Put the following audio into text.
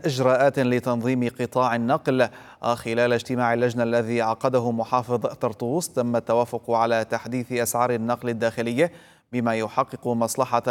إجراءات لتنظيم قطاع النقل. خلال اجتماع اللجنة الذي عقده محافظ طرطوس تم التوافق على تحديث أسعار النقل الداخلي بما يحقق مصلحة